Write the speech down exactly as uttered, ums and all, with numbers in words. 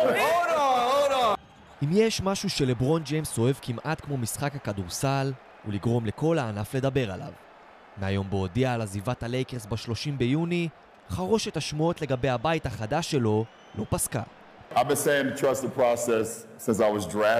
אם יש משהו שלברון ג'יימס אוהב כמעט כמו משחק הכדורסל, הוא לגרום לכל הענף לדבר עליו. מהיום בו הודיע על עזיבת הלייקרס ב-שלושים ביוני, חרושת השמועות לגבי הבית החדש שלו לא פסקה. I've been saying to trust the process since I was drafted.